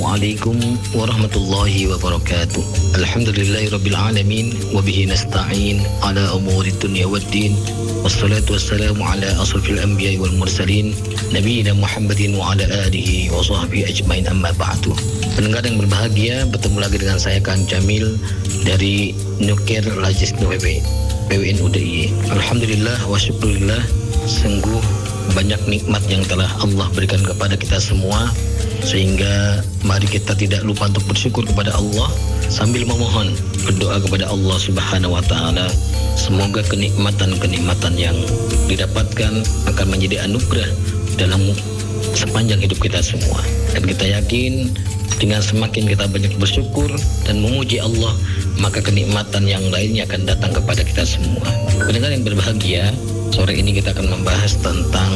Assalamualaikum warahmatullahi wabarakatuh. Alhamdulillahirabbil alamin wa bihi nasta'in ala umuri dunya waddin. Wassalatu wassalamu ala asrafil anbiya'i wal mursalin nabiyina Muhammadin wa ala alihi wa sahbihi ajmain, amma ba'du. Pendengar yang berbahagia, bertemu lagi dengan saya Kang Jamil dari Nukir Lajis NUWB PWN UDIY. Alhamdulillah wa syukurillah, sungguh banyak nikmat yang telah Allah berikan kepada kita semua, sehingga mari kita tidak lupa untuk bersyukur kepada Allah sambil memohon, berdoa kepada Allah Subhanahu wa taala. Semoga kenikmatan-kenikmatan yang didapatkan akan menjadi anugerah dalam sepanjang hidup kita semua. Dan kita yakin dengan semakin kita banyak bersyukur dan memuji Allah, maka kenikmatan yang lainnya akan datang kepada kita semua. Pendengar yang berbahagia, sore ini kita akan membahas tentang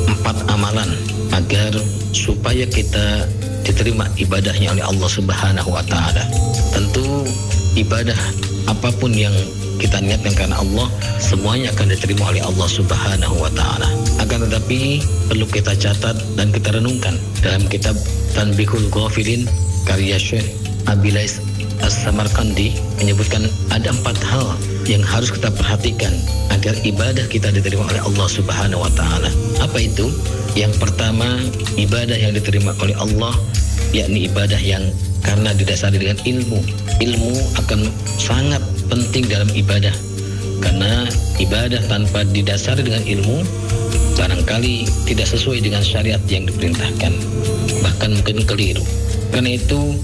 4 amalan agar supaya kita diterima ibadahnya oleh Allah Subhanahu wa taala. Tentu ibadah apapun yang kita niatkan karena Allah, semuanya akan diterima oleh Allah Subhanahu wa taala. Akan tetapi perlu kita catat dan kita renungkan dalam kitab Tanbihul Ghafilin karya Syekh Abilais As-Samarkandi menyebutkan ada 4 hal yang harus kita perhatikan agar ibadah kita diterima oleh Allah Subhanahu wa taala. Apa itu? Yang pertama, ibadah yang diterima oleh Allah yakni ibadah yang karena didasari dengan ilmu. Ilmu akan sangat penting dalam ibadah, karena ibadah tanpa didasari dengan ilmu barangkali tidak sesuai dengan syariat yang diperintahkan, bahkan mungkin keliru. Karena itu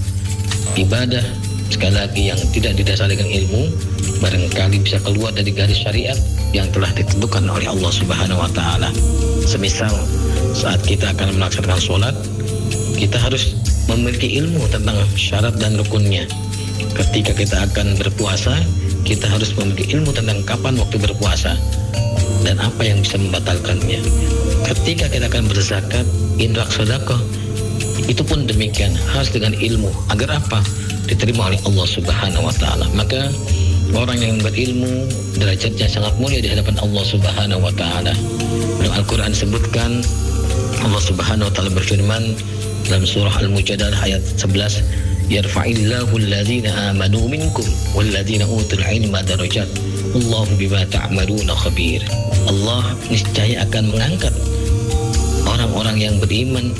ibadah sekali lagi yang tidak didasari dengan ilmu barangkali bisa keluar dari garis syariat yang telah ditentukan oleh Allah Subhanahu wa taala. Semisal saat kita akan melaksanakan sholat, kita harus memiliki ilmu tentang syarat dan rukunnya. Ketika kita akan berpuasa, kita harus memiliki ilmu tentang kapan waktu berpuasa dan apa yang bisa membatalkannya. Ketika kita akan berzakat, infak, sedekah, itu pun demikian, harus dengan ilmu. Agar apa? Diterima oleh Allah Subhanahu wa taala. Maka orang yang berilmu derajatnya sangat mulia di hadapan Allah Subhanahu wa taala. Dalam Al-Qur'an sebutkan, Allah Subhanahu wa taala berfirman dalam surah Al-Mujadalah ayat 11, yarfa'illahu alladhina amanu minkum walladhina utul ilma darajat Allahu bima ta'maluna khabir. Allah niscaya akan mengangkat orang-orang yang beriman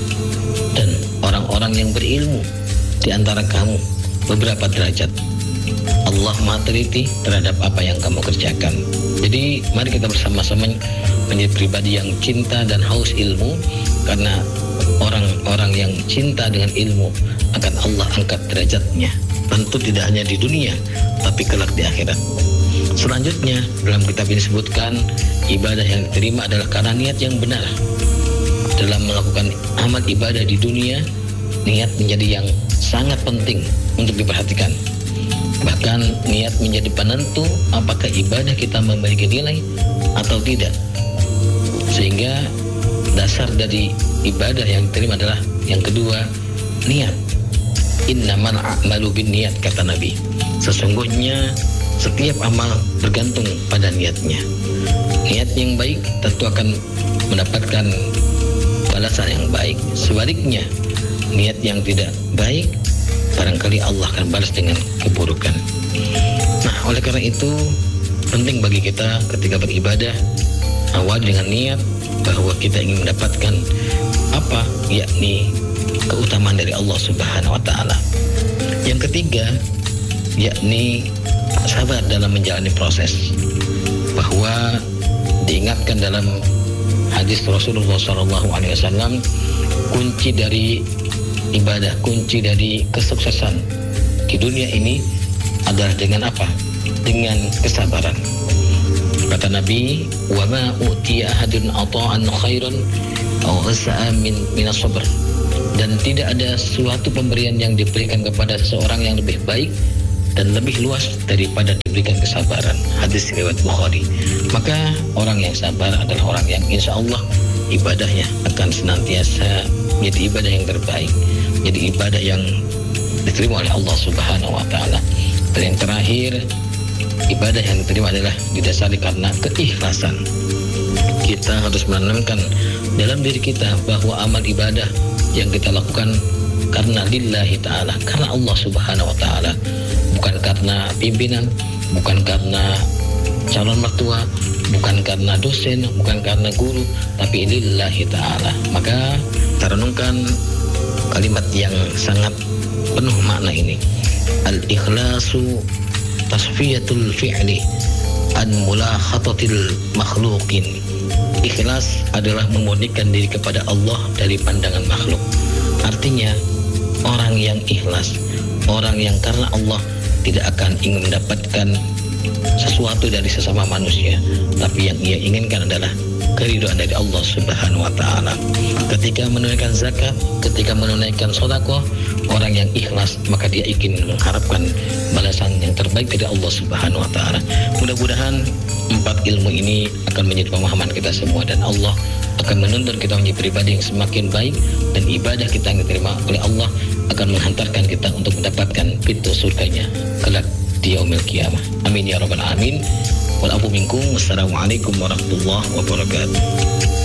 dan orang-orang yang berilmu di antara kamu beberapa derajat. Allah Maha teliti terhadap apa yang kamu kerjakan. Jadi mari kita bersama-sama menjadi pribadi yang cinta dan haus ilmu, karena orang-orang yang cinta dengan ilmu akan Allah angkat derajatnya. Tentu tidak hanya di dunia, tapi kelak di akhirat. Selanjutnya dalam kitab ini disebutkan ibadah yang diterima adalah karena niat yang benar. Dalam melakukan amal ibadah di dunia, niat menjadi yang sangat penting untuk diperhatikan. Bahkan niat menjadi penentu apakah ibadah kita memiliki nilai atau tidak. Sehingga dasar dari ibadah yang diterima adalah yang kedua, niat. Innamal a'malu binniyat, kata Nabi. Sesungguhnya setiap amal bergantung pada niatnya. Niat yang baik tentu akan mendapatkan balasan yang baik. Sebaliknya, niat yang tidak baik barangkali Allah akan balas dengan keburukan. Nah, oleh karena itu penting bagi kita ketika beribadah awal dengan niat bahwa kita ingin mendapatkan apa, yakni keutamaan dari Allah Subhanahu wa taala. Yang ketiga, yakni sabar dalam menjalani proses. Bahwa diingatkan dalam hadis Rasulullah SAW, kunci dari ibadah, kunci dari kesuksesan di dunia ini adalah dengan apa? Dengan kesabaran. Kata Nabi, wa ma utiya ahadun ata'an khairan aw ghasa'a min as-sabr. Dan tidak ada suatu pemberian yang diberikan kepada seseorang yang lebih baik dan lebih luas daripada diberikan kesabaran. Hadis riwayat Bukhari. Maka orang yang sabar adalah orang yang insya Allah ibadahnya akan senantiasa menjadi ibadah yang terbaik, menjadi ibadah yang diterima oleh Allah Subhanahu wa taala. Dan yang terakhir, ibadah yang diterima adalah didasari karena keikhlasan. Kita harus menanamkan dalam diri kita bahwa amal ibadah yang kita lakukan karena lillahi ta'ala, karena Allah subhanahu wa ta'ala, bukan karena pimpinan, bukan karena calon mertua, bukan karena dosen, bukan karena guru, tapi lillahi ta'ala. Maka kita renungkan kalimat yang sangat penuh makna ini. Al-ikhlasu tasfiyatul fi'li an mulakhatatil makhluqin. Ikhlas adalah memurnikan diri kepada Allah dari pandangan makhluk. Artinya orang yang ikhlas, orang yang karena Allah, tidak akan ingin mendapatkan sesuatu dari sesama manusia, tapi yang ia inginkan adalah keridhaan dari Allah subhanahu wa ta'ala. Ketika menunaikan zakat, ketika menunaikan sedekah, orang yang ikhlas maka dia ingin mengharapkan balasan yang terbaik dari Allah subhanahu wa ta'ala. Mudah-mudahan 4 ilmu ini akan menjadi pemahaman kita semua, dan Allah akan menuntun kita menjadi pribadi yang semakin baik, dan ibadah kita yang diterima oleh Allah akan menghantarkan kita untuk mendapatkan pintu surganya kelak di yaumil qiyamah. Amin ya rabbal alamin. Wal afu minkum. Wassalamualaikum warahmatullahi wabarakatuh.